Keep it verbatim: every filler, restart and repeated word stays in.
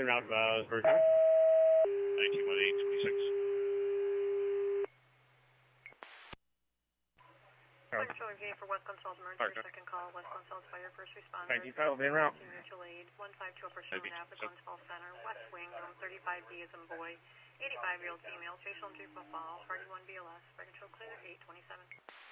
en route, uh, for time. nineteen one eight twenty-six. Control V for West Gonzales Emergency, okay. Second call, West Gonzales Fire, first responder. nineteen five, en route. Mutual aid, one five two Upper Shore Napa, Gonzales Center, West Wing, room thirty-five B as in boy, eighty-five-year-old female, facial and three profile, party one B L S, fire control clear, eight twenty-seven.